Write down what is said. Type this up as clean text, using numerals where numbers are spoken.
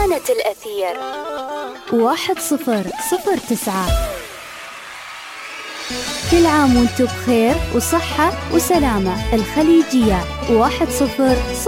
أيقونة الأثير 1009. كل عام وانتم بخير وصحة وسلامة. الخليجية 1009.